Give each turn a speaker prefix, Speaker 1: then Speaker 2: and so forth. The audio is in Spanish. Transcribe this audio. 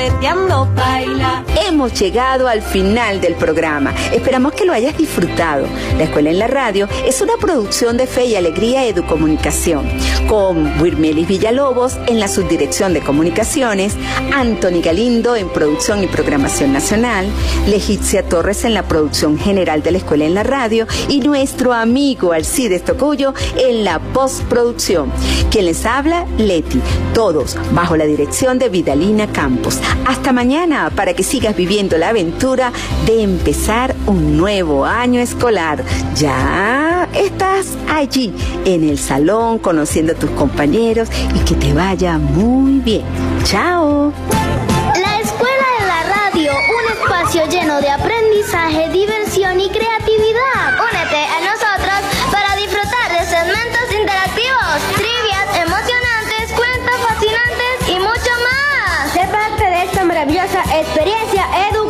Speaker 1: Baila.
Speaker 2: Hemos llegado al final del programa. Esperamos que lo hayas disfrutado. La Escuela en la Radio es una producción de Fe y Alegría Educomunicación, con Wirmelis Villalobos en la subdirección de comunicaciones, Anthony Galindo en producción y programación nacional, Legicia Torres en la producción general de la Escuela en la Radio y nuestro amigo Alcides Tocuyo en la postproducción. Quien les habla, Leti. Todos bajo la dirección de Vidalina Campos. Hasta mañana para que sigas viviendo la aventura de empezar un nuevo año escolar. Ya estás allí en el salón conociendo a tus compañeros y que te vaya muy bien. ¡Chao!
Speaker 3: La Escuela en la Radio, un espacio lleno de aprendizaje, diversión y creatividad.
Speaker 4: Únete a nosotros para disfrutar de segmentos interactivos, trivias emocionantes, cuentos fascinantes y mucho más.
Speaker 3: Sé parte de esta maravillosa experiencia educativa.